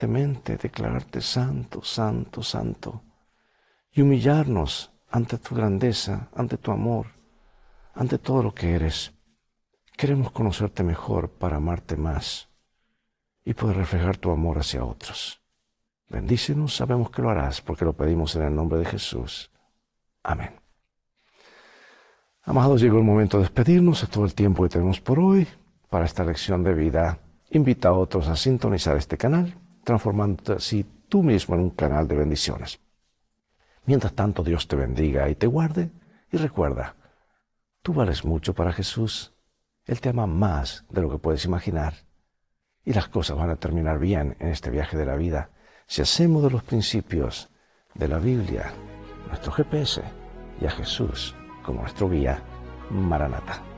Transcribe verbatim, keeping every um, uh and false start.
mente, declararte santo, santo, santo, y humillarnos ante tu grandeza, ante tu amor, ante todo lo que eres. Queremos conocerte mejor para amarte más y poder reflejar tu amor hacia otros. Bendícenos, sabemos que lo harás, porque lo pedimos en el nombre de Jesús. Amén. Amados, llegó el momento de despedirnos. Es todo el tiempo que tenemos por hoy para esta lección de vida. Invita a otros a sintonizar este canal, transformándote así tú mismo en un canal de bendiciones. Mientras tanto, Dios te bendiga y te guarde. Y recuerda, tú vales mucho para Jesús. Él te ama más de lo que puedes imaginar. Y las cosas van a terminar bien en este viaje de la vida si hacemos de los principios de la Biblia nuestro G P S y a Jesús como nuestro guía. Maranata.